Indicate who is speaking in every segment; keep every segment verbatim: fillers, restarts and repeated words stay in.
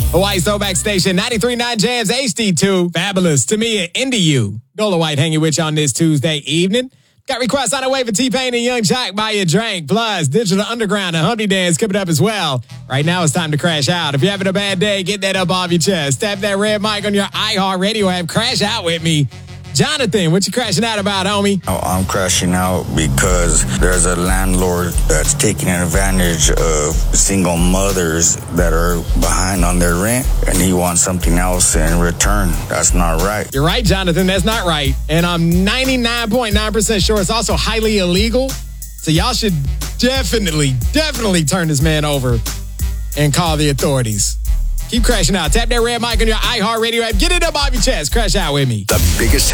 Speaker 1: Hawaii Throwback Station, ninety-three point nine Jams H D two. Fabulous. Tamia into you. Gola White hanging with you on this Tuesday evening. Got requests on the way for T-Pain and Young Jock, Buy You a Drink. Plus, Digital Underground and Humpty Dance coming up as well. Right now, it's time to crash out. If you're having a bad day, get that up off your chest. Tap that red mic on your iHeartRadio app. Crash out with me. Jonathan, what you crashing out about, homie?
Speaker 2: Oh, I'm crashing out because there's a landlord that's taking advantage of single mothers that are behind on their rent, and he wants something else in return. That's not right.
Speaker 1: You're right, Jonathan. That's not right. And I'm ninety-nine point nine percent sure it's also highly illegal. So y'all should definitely, definitely turn this man over and call the authorities. Keep crashing out. Tap that red mic on your iHeartRadio app. Get it up off your chest. Crash out with me.
Speaker 3: The biggest...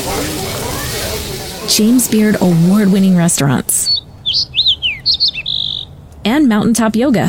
Speaker 4: James Beard award-winning restaurants. And mountaintop yoga.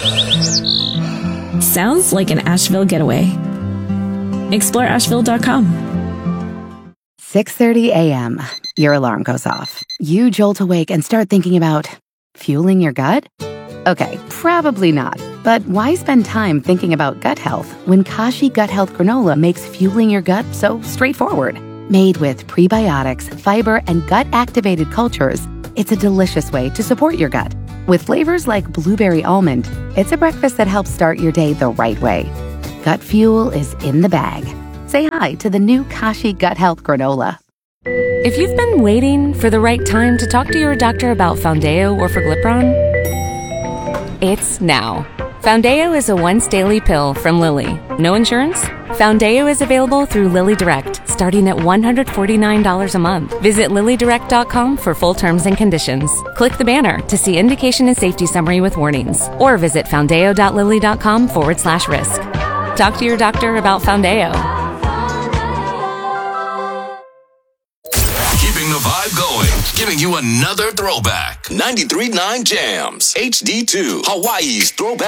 Speaker 4: Sounds like an Asheville getaway. Explore Asheville dot com.
Speaker 5: six thirty a.m. Your alarm goes off. You jolt awake and start thinking about fueling your gut? Okay, probably not. But why spend time thinking about gut health when Kashi Gut Health Granola makes fueling your gut so straightforward? Made with prebiotics, fiber, and gut-activated cultures, it's a delicious way to support your gut. With flavors like blueberry almond, it's a breakfast that helps start your day the right way. Gut fuel is in the bag. Say hi to the new Kashi Gut Health Granola.
Speaker 6: If you've been waiting for the right time to talk to your doctor about Foundeo or Forglipron, it's now. Foundeo is a once-daily pill from Lilly. No insurance? Foundeo is available through Lilly Direct, starting at one hundred forty-nine dollars a month. Visit lilly direct dot com for full terms and conditions. Click the banner to see indication and safety summary with warnings. Or visit foundeo.lilly.com forward slash risk. Talk to your doctor about Foundeo.
Speaker 3: Keeping the vibe going, giving you another throwback. ninety-three point nine Jams, H D two, Hawaii's throwback.